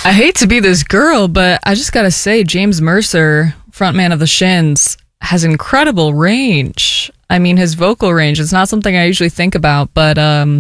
I hate to be this girl, but I just gotta say, James Mercer, frontman of the Shins, has incredible range. I mean, his vocal range is not something I usually think about, but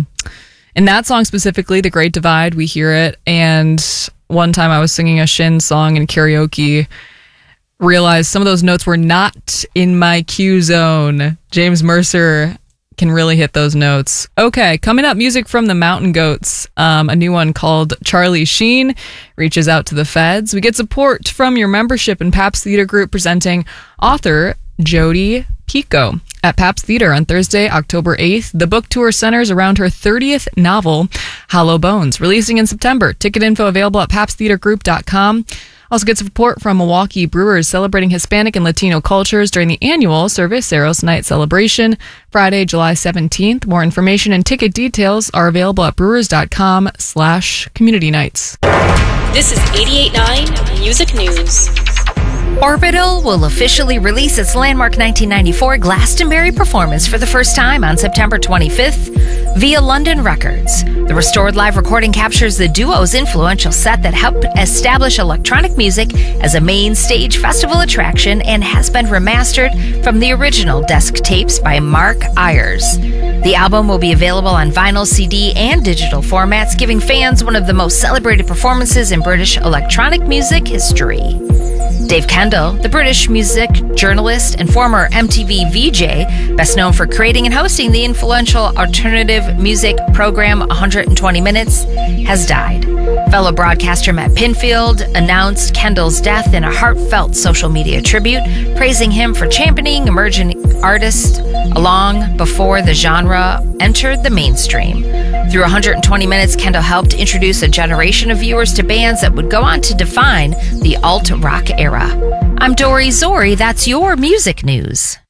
in that song specifically, The Great Divide, we hear it. And one time I was singing a Shins song in karaoke, realized some of those notes were not in my cue zone. James Mercer can really hit those notes. Okay, coming up, music from the Mountain Goats. A new one called Charlie Sheen reaches out to the feds. We get support from your membership in Pabst Theater Group, presenting author Jodi Picoult at Pabst Theater on Thursday, October 8th. The book tour centers around her 30th novel, Hollow Bones, releasing in September. Ticket info available at pabsttheatergroup.com. Also get support from Milwaukee Brewers, celebrating Hispanic and Latino cultures during the annual Cerveceros Night celebration, Friday, July 17th. More information and ticket details are available at brewers.com/community nights. This is 88.9 Music News. Orbital will officially release its landmark 1994 Glastonbury performance for the first time on September 25th via London Records. The restored live recording captures the duo's influential set that helped establish electronic music as a main stage festival attraction and has been remastered from the original desk tapes by Mark Ayers. The album will be available on vinyl, CD, and digital formats, giving fans one of the most celebrated performances in British electronic music history. Dave Kendall, the British music journalist and former MTV VJ, best known for creating and hosting the influential alternative music program 120 Minutes, has died. Fellow broadcaster Matt Pinfield announced Kendall's death in a heartfelt social media tribute, praising him for championing emerging artists long before the genre entered the mainstream. Through 120 Minutes, Kendall helped introduce a generation of viewers to bands that would go on to define the alt-rock era. I'm Dori Zori. That's your music news.